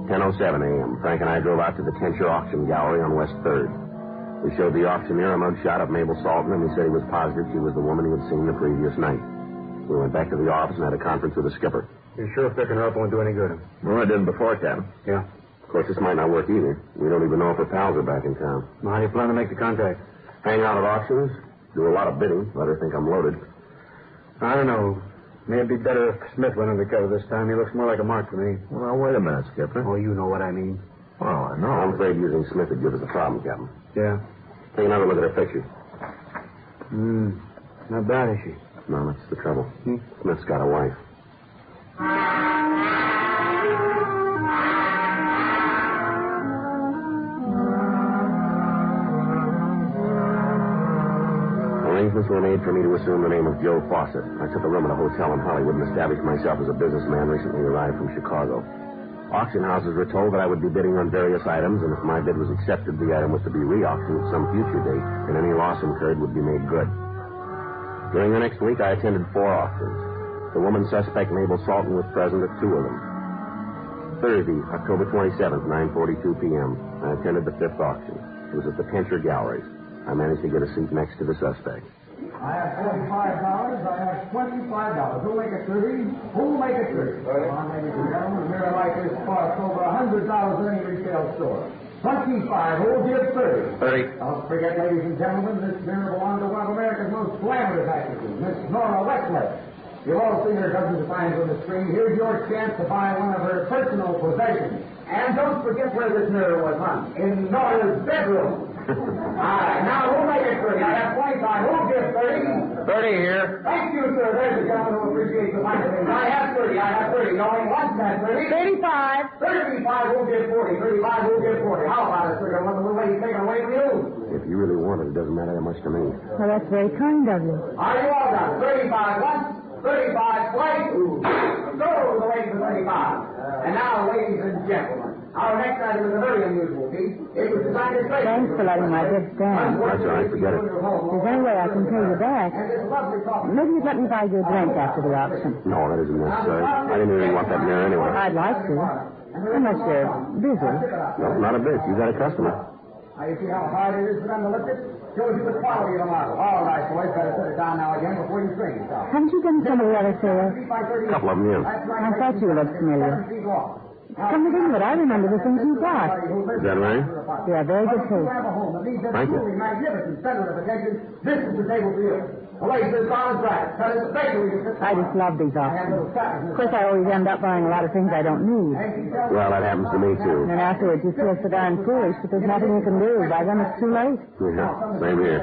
10:07 a.m. Frank and I drove out to the Tencher Auction Gallery on West 3rd. We showed the auctioneer a mugshot of Mabel Salton, and he said he was positive she was the woman he had seen the previous night. We went back to the office and had a conference with the skipper. You're sure picking her up won't do any good? Well, I didn't before, Captain. Yeah. Of course, this might not work either. We don't even know if her pals are back in town. Well, how do you plan to make the contact? Hang out at auctions, do a lot of bidding, let her think I'm loaded. I don't know. Maybe it'd be better if Smith went undercover this time. He looks more like a mark to me. Well, wait a minute, Skipper. Oh, you know what I mean. Well, I know. I'm afraid using Smith would give us a problem, Captain. Yeah. Take another look at her picture. Not bad, is she? No, that's the trouble. Smith's got a wife. Arrangements were made for me to assume the name of Joe Fawcett. I took a room at a hotel in Hollywood and established myself as a businessman recently arrived from Chicago. Auction houses were told that I would be bidding on various items, and if my bid was accepted, the item was to be re-auctioned at some future date, and any loss incurred would be made good. During the next week, I attended 4 auctions. The woman suspect, Mabel Salton, was present at 2 of them. Thursday, October 27th, 9:42 p.m., I attended the 5th auction. It was at the Tencher Galleries. I managed to get a seat next to the suspect. I have $45. I have $25. Who'll make it 30? Who'll make it 30? Come on, ladies and gentlemen. A mirror like this costs over $100 in any retail store. 25. Who'll give 30? 30. Don't forget, ladies and gentlemen, this mirror belongs to one of America's most glamorous actresses, Miss Nora Westler. You've all seen her dozens of times on the screen. Here's your chance to buy one of her personal possessions. And don't forget where this mirror was hung. In Nora's bedroom. All right, now who'll make it 30? I have 25. Who'll give 30? 30 here. Thank you, sir. There's a gentleman who appreciates the finer things. I have 30. I have 30. No one wants that 30. 35. 35 who'll give 40. 35 who'll give 40. How about it, sir? One of the ladies taking away from you. If you really want it, it doesn't matter that much to me. Well, that's very kind of you. Are you all done? 35 once, 35 twice. Go to the ladies of 35. And now, ladies and gentlemen, our next item is a very unusual piece. It was designed to trade. Thanks for letting my bid stand. That's all right. Forget it. If there's any way I can pay you back, maybe you'd let me buy you a drink after the auction. No, that isn't necessary. I didn't really want that mirror anyway. I'd like to. Unless you're busy. No, not a bit. You got a customer. Now, you see how hard it is for them to lift it? Shows you the quality of the model. All right, boys, better set it down now again before you strain yourself. Haven't you done some of the other sales? A couple of them, yeah. I thought you looked familiar. Come to think of it, I remember the things you bought. Is that right? Yeah, very good taste. Thank you. Magnificent center of attention. This is the table for you. The lace is on track. Cut it bakery. I just love these auctions. Of course, I always end up buying a lot of things I don't need. Well, that happens to me, too. And then afterwards, you feel so darn foolish that there's nothing you can do. By then, it's too late. Yeah, same here.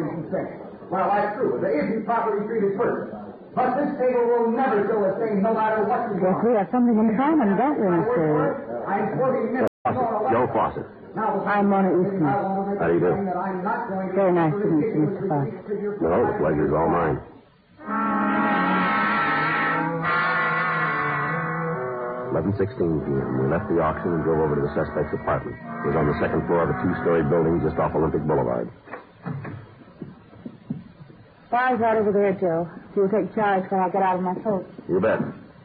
Well, that's true. There isn't properly treated first. But this table will never show a stain no matter what you Yes, want. we have something in common, don't we, Mr. I'm quoting Miss Joe Fawcett. I'm Mona Easton. How do you do? Very nice to meet you, Mr. Fawcett. Well, the pleasure's all mine. 11:16 p.m. We left the auction and drove over to the suspect's apartment. It was on the second floor of a 2-story building just off Olympic Boulevard. Bar's right over there, Joe. You'll take charge when I get out of my coat. You bet.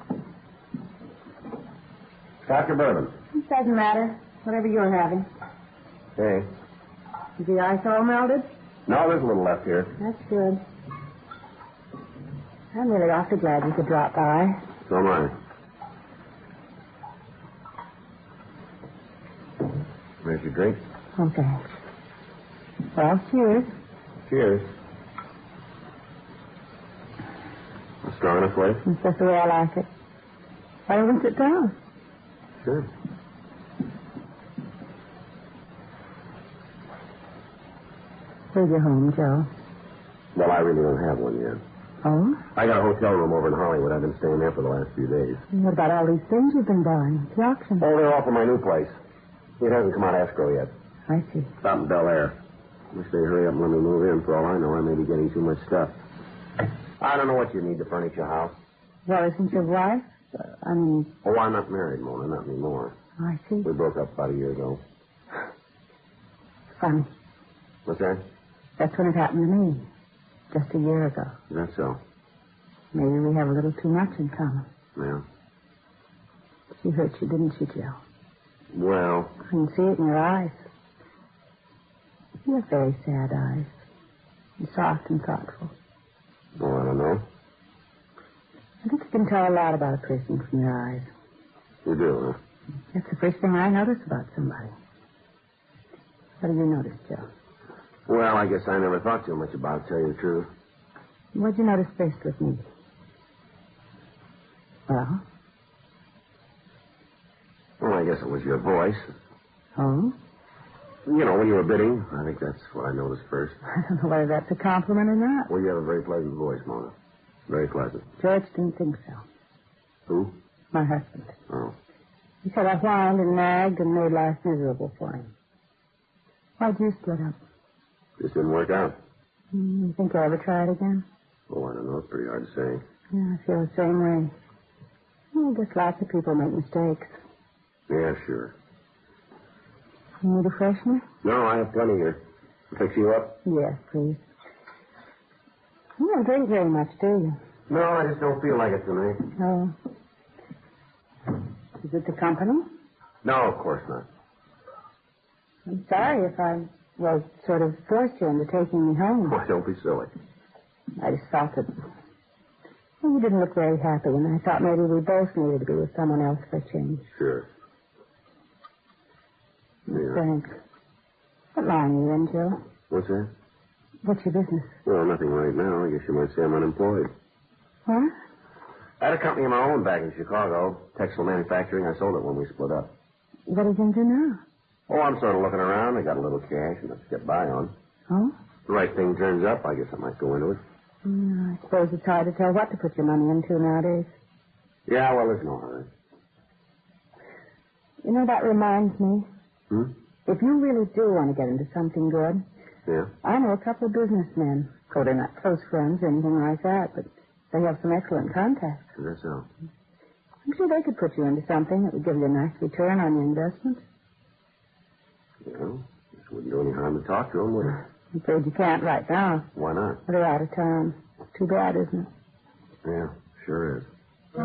Scotch or bourbon? It doesn't matter. Whatever you're having. Hey. Is the ice all melted? No, there's a little left here. That's good. I'm really awfully glad you could drop by. So am I. There's your drink. Oh, thanks. Well, cheers. Cheers. Strong enough for you? That's just the way I like it. Why don't we sit down? Sure. Where's your home, Joe? Well, I really don't have one yet. Oh? I got a hotel room over in Hollywood. I've been staying there for the last few days. What about all these things you've been buying? The auction. Oh, they're all for my new place. It hasn't come out of escrow yet. I see. It's out in Bel Air. Wish they'd hurry up and let me move in. For all I know, I may be getting too much stuff. I don't know what you need to furnish your house. Well, isn't your wife? Oh, I'm not married, Mona. Not anymore. I see. We broke up about a year ago. Funny. What's that? That's when it happened to me. Just a year ago. Is that so? Maybe we have a little too much in common. Yeah. She hurt you, didn't she, Joe? Well, I can see it in your eyes. You have very sad eyes. And soft and thoughtful. oh, I don't know. I think you can tell a lot about a person from your eyes. You do, huh? That's the first thing I notice about somebody. What do you notice, Joe? Well, I guess I never thought too much about it, to tell you the truth. What'd you notice first with me? Well? Well, I guess it was your voice. Oh? You know, when you were bidding, I think that's what I noticed first. I don't know whether that's a compliment or not. Well, you have a very pleasant voice, Mona. Very pleasant. George didn't think so. Who? My husband. Oh. He said I whined and nagged and made life miserable for him. Why'd you split up? Just didn't work out. You think you'll ever try it again? Oh, I don't know. It's pretty hard to say. Yeah, I feel the same way. Well, I guess lots of people make mistakes. Yeah, sure. You need a freshener? No, I have plenty here. Fix you up? Yes, please. You don't drink very much, do you? No, I just don't feel like it tonight. Oh. Is it the company? No, of course not. I'm sorry if I, sort of forced you into taking me home. Why, don't be silly. I just thought that... Well, you didn't look very happy, and I thought maybe we both needed to be with someone else for a change. Sure. Yeah. Thanks. What line are you in, Joe? What's that? What's your business? Well, nothing right now. I guess you might say I'm unemployed. What? I had a company of my own back in Chicago. Textile manufacturing. I sold it when we split up. What are you going to do now? Oh, I'm sort of looking around. I got a little cash and to get by on. Oh? If the right thing turns up, I guess I might go into it. I suppose it's hard to tell what to put your money into nowadays. Yeah, well, there's no hurry. You know, that reminds me. If you really do want to get into something good, Yeah? I know a couple of businessmen. Oh, they're not close friends or anything like that, but they have some excellent contacts. Is that so? I'm sure they could put you into something that would give you a nice return on your investment. Well, it wouldn't do any harm to talk to them, would it? I'm afraid you can't right now. Why not? They're out of town. Too bad, isn't it? Yeah, sure is.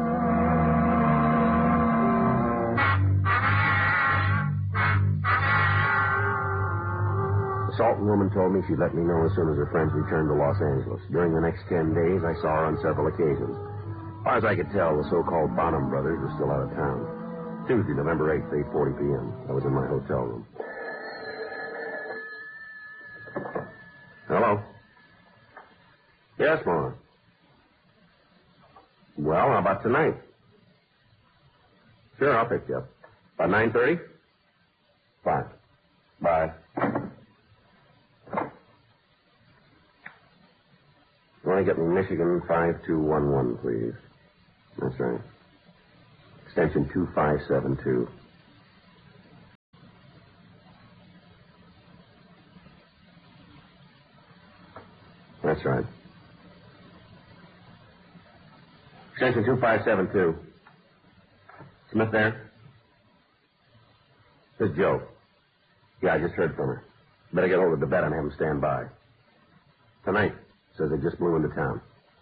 The Salton woman told me she'd let me know as soon as her friends returned to Los Angeles. During the next 10 days, I saw her on several occasions. As far as I could tell, the so-called Bonham brothers were still out of town. Tuesday, November 8th, 8:40 p.m. I was in my hotel room. Hello? Yes, Mona. Well, how about tonight? Sure, I'll pick you up. About 9:30? Fine. Bye. You want to get me Michigan 5211, please? That's right. Extension 2572. That's right. Extension 2572. Smith there? This is Joe. Yeah, I just heard from her. Better get hold of the vet and have him stand by. Tonight. Says they just blew into town.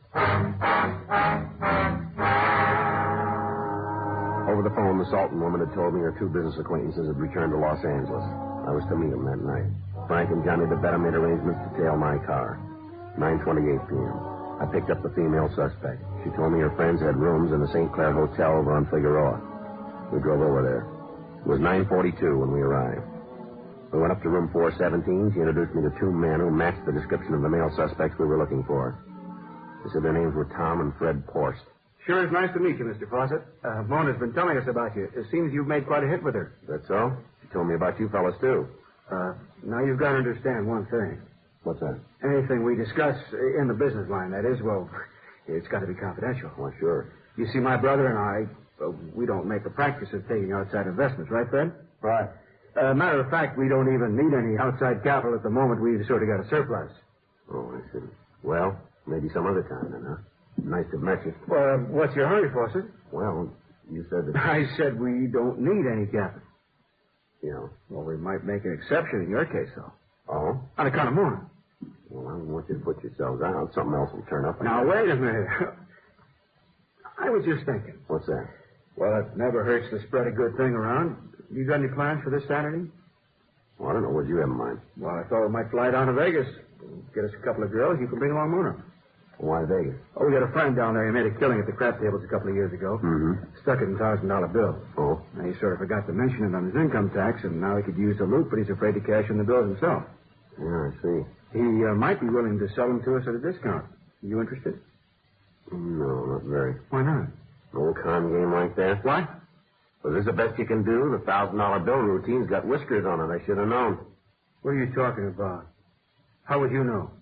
Over the phone, the Salton woman had told me her two business acquaintances had returned to Los Angeles. I was to meet them that night. Frank and Johnny DeBetta made arrangements to tail my car. 9:28 p.m. I picked up the female suspect. She told me her friends had rooms in the St. Clair Hotel over on Figueroa. We drove over there. It was 9:42 when we arrived. We went up to room 417. She introduced me to two men who matched the description of the male suspects we were looking for. They said their names were Tom and Fred Porst. Sure is nice to meet you, Mr. Fawcett. Mona's been telling us about you. It seems you've made quite a hit with her. Is that so? She told me about you fellas, too. Now you've got to understand one thing. What's that? Anything we discuss in the business line, that is, well, it's got to be confidential. Why, sure. You see, my brother and I, we don't make a practice of taking outside investments, right, Fred? Right. Matter of fact, we don't even need any outside capital at the moment. We've sort of got a surplus. Oh, I see. Well, maybe some other time then, huh? Nice to meet you. Well, what's your hurry, Fawcett? Well, you said that... I said we don't need any capital. You know. Well, we might make an exception in your case, though. Oh? On account of Mona. Well, I don't want you to put yourselves out. Something else will turn up. Now, wait a minute. I was just thinking. What's that? Well, it never hurts to spread a good thing around. You got any plans for this Saturday? Well, I don't know. What you have in mind? Well, I thought we might fly down to Vegas. Get us a couple of girls. You can bring along Mona. Why Vegas? Oh, we got a friend down there. He made a killing at the crap tables a couple of years ago. Mm-hmm. Stuck it in $1,000 bill. Oh? Now, he sort of forgot to mention it on his income tax, and now he could use the loot, but he's afraid to cash in the bills himself. Yeah, I see. He might be willing to sell them to us at a discount. Are you interested? No, not very. Why not? An old con game like that? What? Was this the best you can do? The $1,000 bill routine's got whiskers on it. I should have known. What are you talking about? How would you know?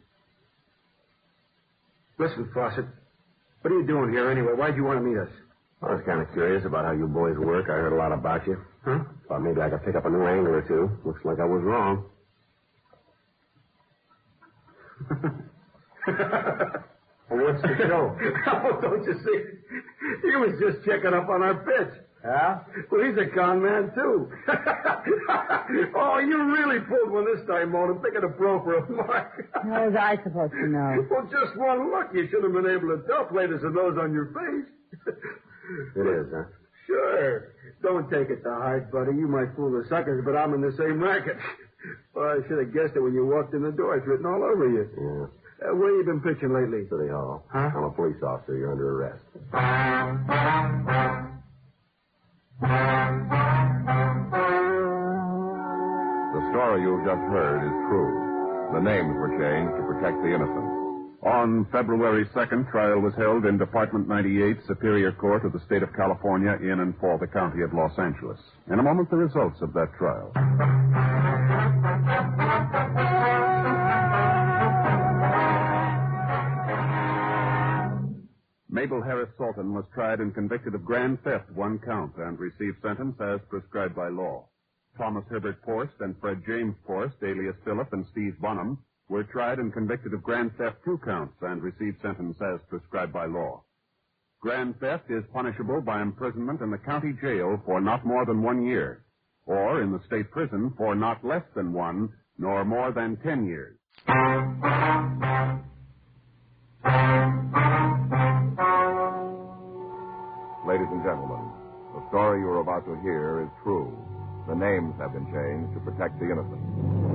Listen, Fawcett, what are you doing here anyway? Why'd you want to meet us? I was kind of curious about how you boys work. I heard a lot about you. Huh? Thought maybe I could pick up a new angle or two. Looks like I was wrong. Well, what's the show? Oh, don't you see? He was just checking up on our pitch. Yeah? Well, he's a con man, too. Oh, you really pulled one this time, Mona, picking a pro for a mark. How was I supposed to know? Well, just one look. You should have been able to tell. Played as a nose on your face. It is, huh? Sure. Don't take it to heart, buddy. You might fool the suckers, but I'm in the same racket. Well, I should have guessed it when you walked in the door. It's written all over you. Yeah. Where you been pitching lately? City Hall. Huh? I'm a police officer. You're under arrest. The story you've just heard is true. The names were changed to protect the innocent. On February 2nd, trial was held in Department 98, Superior Court of the State of California, in and for the County of Los Angeles. In a moment, the results of that trial. Mabel Harris Salton was tried and convicted of grand theft, 1 count, and received sentence as prescribed by law. Thomas Herbert Forst and Fred James Forst, alias Philip and Steve Bonham, were tried and convicted of grand theft, 2 counts, and received sentence as prescribed by law. Grand theft is punishable by imprisonment in the county jail for not more than 1 year, or in the state prison for not less than 1, nor more than 10 years. Ladies and gentlemen, the story you are about to hear is true. The names have been changed to protect the innocent.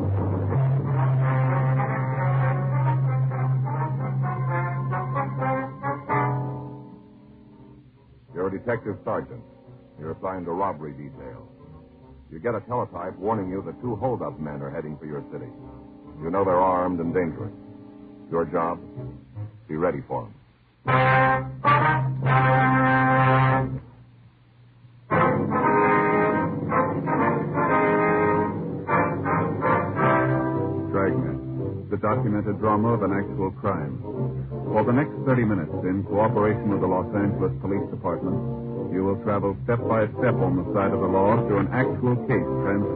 You're a detective sergeant. You're assigned to robbery detail. You get a teletype warning you that 2 hold-up men are heading for your city. You know they're armed and dangerous. Your job? Be ready for them. Dragnet, the documented drama of an actual crime. For the next 30 minutes, in cooperation with the Los Angeles Police Department, you will travel step by step on the side of the law through an actual case